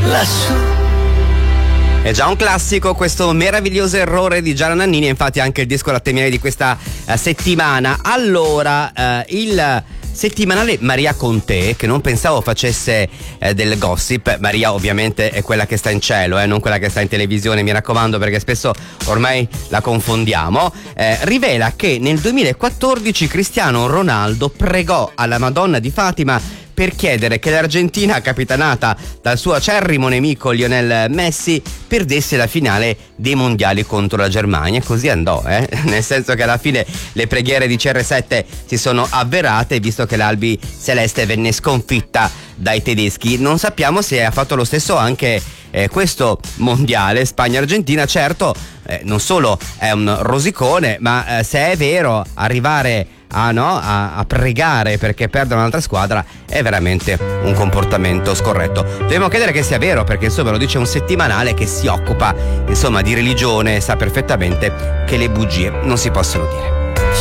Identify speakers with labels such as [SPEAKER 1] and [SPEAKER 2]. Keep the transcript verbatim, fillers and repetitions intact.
[SPEAKER 1] lassù.
[SPEAKER 2] È già un classico questo meraviglioso errore di Gianna Nannini, infatti anche il disco latte e miele di questa uh, settimana. Allora, uh, il settimanale Maria Conte, che non pensavo facesse eh, del gossip. Maria ovviamente è quella che sta in cielo, eh, non quella che sta in televisione, mi raccomando, perché spesso ormai la confondiamo. Eh, rivela che nel duemilaquattordici Cristiano Ronaldo pregò alla Madonna di Fatima per chiedere che l'Argentina, capitanata dal suo acerrimo nemico Lionel Messi, perdesse la finale dei mondiali contro la Germania. Così andò, eh? Nel senso che alla fine le preghiere di C R sette si sono avverate, visto che l'Albi Celeste venne sconfitta dai tedeschi. Non sappiamo se ha fatto lo stesso anche eh, questo mondiale Spagna-Argentina. Certo, eh, non solo è un rosicone, ma eh, se è vero, arrivare a, no, a, a pregare perché perde un'altra squadra è veramente un comportamento scorretto. Dobbiamo chiedere che sia vero, perché insomma lo dice un settimanale che si occupa insomma di religione e sa perfettamente che le bugie non si possono dire.